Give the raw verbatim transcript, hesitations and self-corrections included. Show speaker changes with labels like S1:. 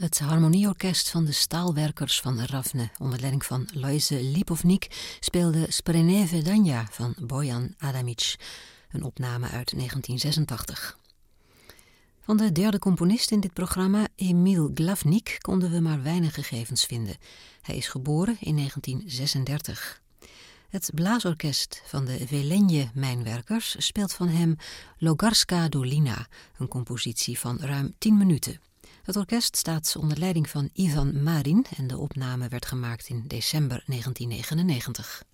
S1: Het harmonieorkest van de staalwerkers van Ravne, onder leiding van Lojze Lipovnik, speelde Sprene Vedanja van Bojan Adamic, een opname uit negentien zesentachtig. Van de derde componist in dit programma, Emil Glavnik, konden we maar weinig gegevens vinden. Hij is geboren in negentien zesendertig. Het blaasorkest van de Velenje-mijnwerkers speelt van hem Logarska Dolina, een compositie van ruim tien minuten. Het orkest staat onder leiding van Ivan Marin en de opname werd gemaakt in december negentien negenennegentig.